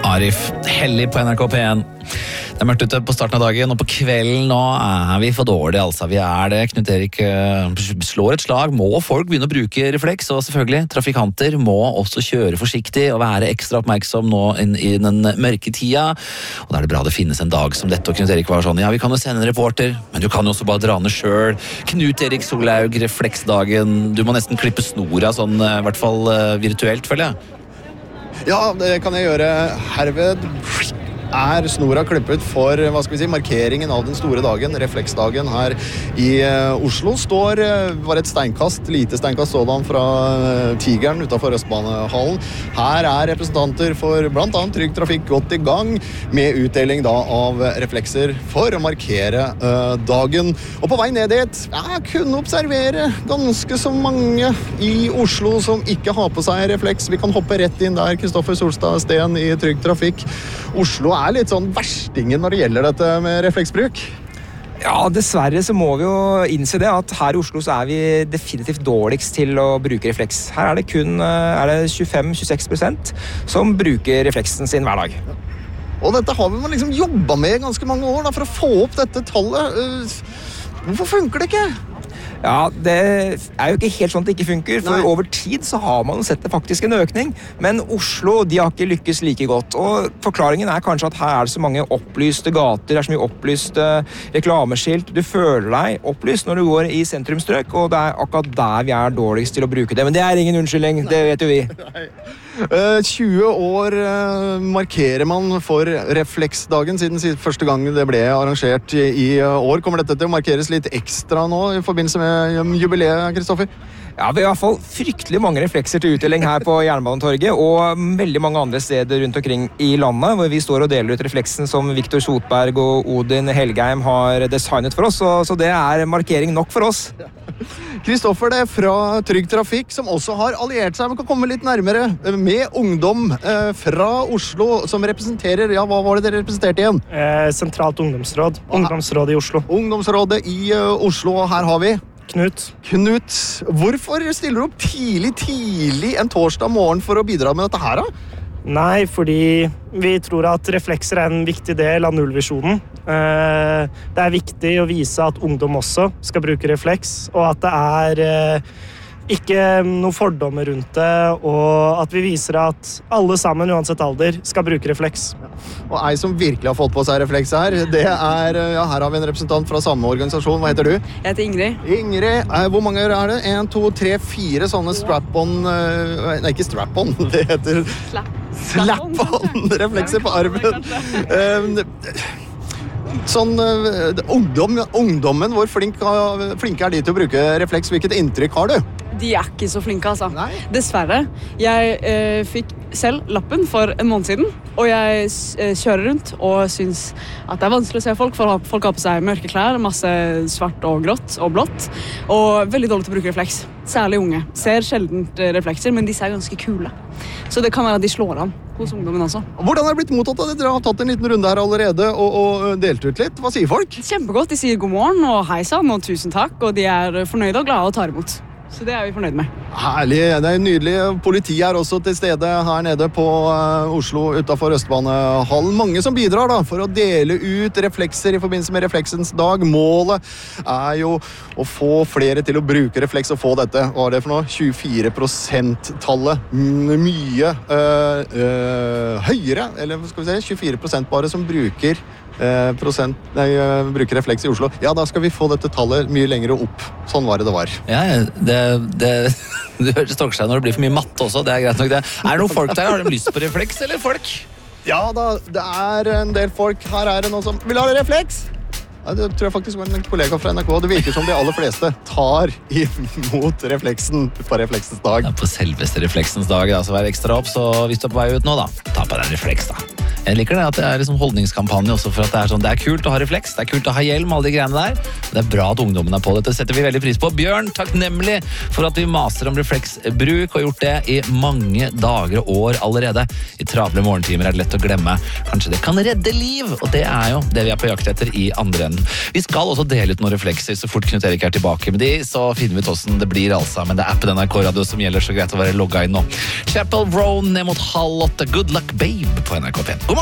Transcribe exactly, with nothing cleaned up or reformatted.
Arif, hellig på N R K P en. Det er mørkt ute på starten av dagen, og på kvelden nå er vi for dårlige, altså. Vi er det. Knut Erik slår et slag. Må folk begynne å bruke refleks, og selvfølgelig, trafikanter må også kjøre forsiktig og være ekstra oppmerksom nå i den mørke tida. Og da er det bra det finnes en dag som dette, og Knut Erik var sånn, ja, vi kan jo sende en reporter, men du kan jo også bare dra ned selv. Knut Erik Solhaug, refleksdagen. Du må nesten klippe snora, sånn, i hvert fall virtuelt, føler jeg. Ja, det kan jeg gjøre herved. Er snora klippet for, hva skal vi si, markeringen av den store dagen, refleksdagen her i uh, Oslo. Står uh, var et steinkast, lite steinkast sådan fra uh, Tigeren utenfor Østbanehallen. Her er representanter for blant annet Trygg Trafikk godt i gang med utdeling da av reflekser for å markere uh, dagen. Og på vei ned dit, jeg kunne observere ganske så mange i Oslo som ikke har på seg refleks. Vi kan hoppe rett inn der, Kristoffer Solstad Steen i Trygg Trafikk. Oslo er litt sånn verstingen når det gjelder dette med refleksbruk. Ja, dessverre så må vi jo innse det at her i Oslo så er vi definitivt dårligst til å bruke refleks. Her er det kun er det tjuefem til tjueseks prosent som bruker refleksen sin hver dag. Og dette har vi liksom jobbet med i ganske mange år da, for å få opp dette tallet. Hvorfor funker det ikke? Ja, det er jo ikke helt sånn at det ikke funker, for Nei. Over tid så har man sett det faktisk en økning, men Oslo, de har ikke lykkes like godt, og forklaringen er kanskje at her er det så mange opplyste gater, det er så mye opplyste reklameskilt, du føler deg opplyst når du går i sentrumstrøk, og det er akkurat der vi er dårligst til å bruke det, men det er ingen unnskyldning, det vet jo vi. Nei. tjue år markerer man for refleksdagen siden første gang det ble arrangert i år. Kommer dette til å markeres litt ekstra nå i forbindelse med jubileet, Kristoffer? Ja, vi har i hvert fall fryktelig mange reflekser til utdeling her på Jernbanetorget og veldig mange andre steder rundt omkring i landet, hvor vi står og deler ut refleksen som Viktor Sotberg og Odin Helgheim har designet for oss, så, så det er markering nok for oss. Kristoffer, det er fra Trygg Trafikk, som også har alliert seg, men kan komme litt nærmere, med ungdom eh, fra Oslo, som representerer, ja, hva var det dere representerte igjen? Eh, sentralt ungdomsråd, ungdomsrådet i Oslo. Ungdomsrådet i uh, Oslo, og her har vi Knut. Knut, hvorfor stiller du opp tidlig, tidlig en torsdag morgen for å bidra med dette her, da? Nei, fordi vi tror at reflekser er en viktig del av nullvisjonen. Det er viktig å vise at ungdom også skal bruke refleks, og at det er ikke noen fordommer rundt det, og at vi viser at alle sammen, uansett alder, skal bruke refleks. Og ei som virkelig har fått på seg refleks her, det er, ja, her har vi en representant fra samme organisasjon. Hva heter du? Jeg heter Ingrid. Ingrid, hvor mange er det? En, to, tre, fire sånne strap-on, nei, ikke strap-on, det heter Slap. Slap-on, reflekser på armen. Sånn, ungdom, ungdommen, hvor flink, flinke er de til å bruke refleks? Hvilket inntrykk har du? De er ikke så flinke, altså. Nei. Dessverre. Jeg eh, fikk selv lappen for en måned siden, og jeg eh, kjører rundt og synes at det er vanskelig å se folk, for folk har på seg mørke klær, masse svart og grått og blått, og veldig dårlig til å bruke refleks. Særlig unge. Ser sjeldent reflekser, men de er ganske kule. Så det kan være at de slår an hos ungdommen også. Hvordan er det blitt mottatt av det? Dere har tatt en liten runde her allerede og, og delt ut litt. Hva sier folk? Kjempegodt. De sier god morgen og hei sann og tusen takk, og de er fornøyde og glade og tar imot. Så det er vi fornøyd med. Herlig, det er nydelig. Politi er også til stede her nede på uh, Oslo utenfor Østbanehallen. Mange som bidrar da, for å dele ut reflekser i forbindelse med refleksens dag. Målet er jo å få flere til å bruke refleks og få dette. Hva er det for noe? tjuefire prosent-tallet. Mye uh, uh, høyere, eller skal vi se, tjuefire prosent bare som bruker Eh, prosent, nei, bruker refleks i Oslo. Ja, da skal vi få dette tallet mye lengre opp. Sånn var det det var. Ja, det, det, du hører stokker seg når det blir for mye matte også, det er greit nok det. Er det noen folk der? Har de lyst på refleks, eller folk? Ja da, det er en del folk. Her er det noen som vil ha refleks. Ja, det tror jeg faktisk var en kollega fra N R K. Det virker som de aller fleste tar imot refleksen på refleksens dag. Ja, på selveste refleksens dag, da, så vær ekstra opp. Så hvis du er på vei ut nå, da, ta på deg en refleks, da. Jeg liker det at det er liksom holdningskampanje også for at det er sånn, det er kult å ha refleks, det er kult å ha hjelm, alle de greiene der. Det er bra at ungdommen er på dette, setter vi veldig pris på. Bjørn, takknemlig for at vi maser om refleksbruk og gjort det i mange dager og år allerede. I travle morgentimer er det lett å glemme. Kanskje det kan redde liv, og det er jo det vi er på jakt etter i andre enden. Vi skal også dele ut noen reflekser så fort Knut Erik er tilbake med de, så finner vi ut hvordan det blir altså, men det er appen N R K Radio som gjelder, så greit å være logget inn nå. Chapel Roan ned mot halv åtte, Good Luck Babe på N R K P. God